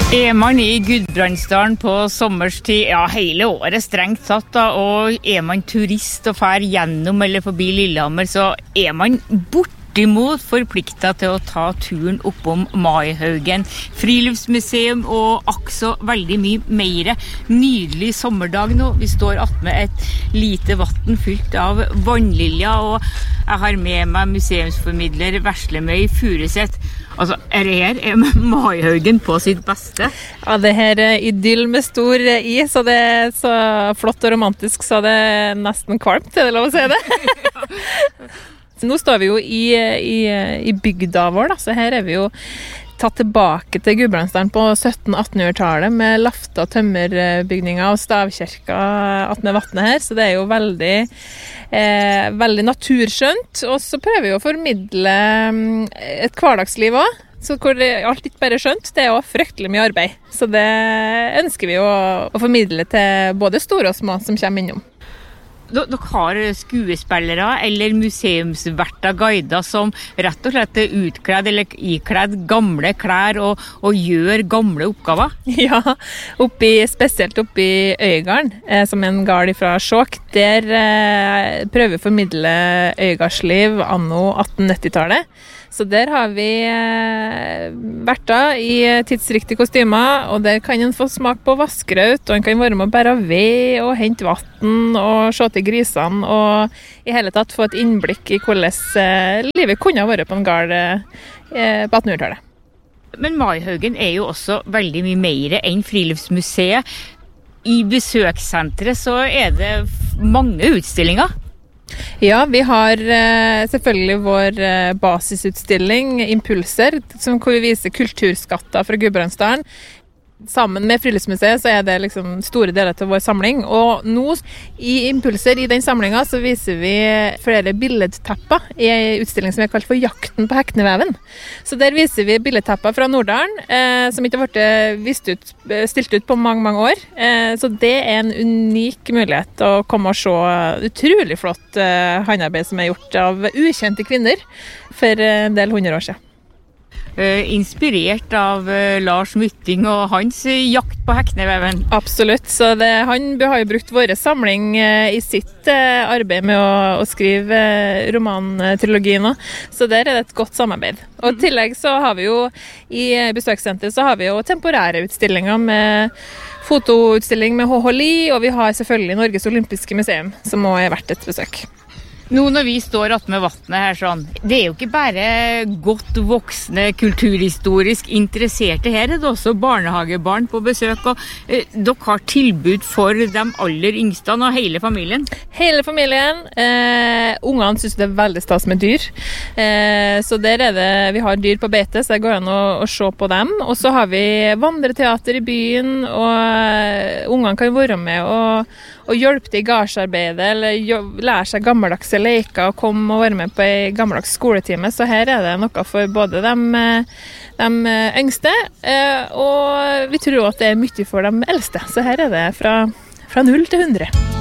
Man I Gudbrandsdalen på sommerstid, ja hele året strengt satt da, og man turist og fær gjennom eller forbi Lillehammer, så man bortimot forpliktet til å ta turen oppom Maihaugen, friluftsmuseum og akso veldig mye mer. Nydelig sommerdag nå, vi står attmed et lite vatten fylt av vannlilja, og jeg har med meg museumsformidler Veslemøy Furuset. Altså, det her Maihaugen på sitt beste? Ja, det her idyll med stor I, så det så flott og romantisk, så det nesten kvalmt, det lov å si det. Så nå står vi jo i bygda vår, da, så her vi jo tatt tilbake til Gudbrandsdalen på 1700-1800-tallet med lafta tømmerbygninger og stavkirka attmed vattnet her, så det jo veldig naturskjønt, og så prøver vi å formidle et hverdagsliv også, så hvor alt ikke bare skjønt, det også fryktelig mye arbeid, så det ønsker vi å formidle til både store og små som kommer innom. Dere har skuespillere eller museumsverter guider som rett og slett utkledd eller ikledd gamle klær og gjør gamle oppgaver? Ja, spesielt oppi Øygarden, som en gard fra Skjåk, der prøver vi å formidle øygardsliv anno 1890-tallet. Så der har vi verter i tidsriktige kostymer, og der kan en få smak på vaskraut, og en kan være med å bære ved og hente vatten og se til grisene, og i hele tatt få et innblikk i hvordan livet kunne ha vært på en gard på 1800-tallet. Men Maihaugen jo også veldig mye mer enn friluftsmuseet. I besøkssenteret så det mange utstillinger. Ja, vi har selvfølgelig vår basisutstilling Impulser, hvor vi viser kulturskatter fra Gudbrandsdalen. Sammen med Friluftsmuseet så det liksom store deler til vår samling, og nå i Impulser i den samlingen så viser vi flere billedtapper i en utstilling som vi har kalt for Jakten på Hekneveven. Så der viser vi billedtapper fra Nordalen som ikke har vært stilt ut på mange år, så det en unik mulighet å komme og se utrolig flott håndarbeid som gjort av ukjente kvinner for en del 100 år siden. Inspirert av Lars Mytting og hans jakt på Hekneveven. Absolutt, så han har jo brukt våre samling i sitt arbeid med å skrive romantrilogien, så der det et godt samarbeid. Og i tillegg så har vi jo i besøkssenteret så har vi jo temporære utstillinger med fotoutstilling med H.H. Lie, og vi har selvfølgelig Norges Olympiske Museum, som også verdt et besøk. Nå når vi står attmed vattnet her sånn, det jo ikke bare godt voksne, kulturhistorisk interesserte her, det også barnehagebarn på besøk, og dere har tilbud for de aller yngste og hele familien? Hele familien. Ungene synes det veldig stas med dyr, så der det, vi har dyr på beite, så det går an å se på dem, og så har vi vandreteater i byen, og ungene kan være med og hjelpe til i gardsarbeidet, eller lære seg gammeldagse leker og komme og være med på en gammeldags skoletime. Så her det noe for både de yngste, og vi tror at det mye for de eldste. Så her det fra 0 til 100.